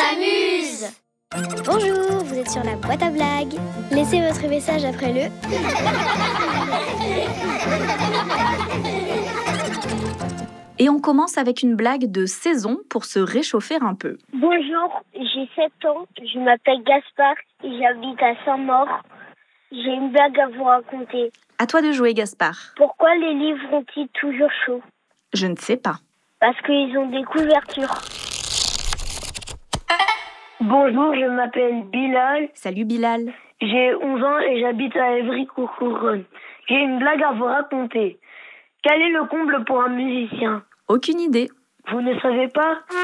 s'amuse. Bonjour, vous êtes sur la boîte à blagues. Laissez votre message après le... Et on commence avec une blague de saison pour se réchauffer un peu. Bonjour, j'ai 7 ans, je m'appelle Gaspard et j'habite à Saint-Maur. J'ai une blague à vous raconter. À toi de jouer, Gaspard. Pourquoi les livres ont-ils toujours chaud ? Je ne sais pas. Parce qu'ils ont des couvertures. Bonjour, je m'appelle Bilal. Salut Bilal. J'ai 11 ans et j'habite à Évry-Courcouronnes. J'ai une blague à vous raconter. Quel est le comble pour un musicien ? Aucune idée. Vous ne savez pas ?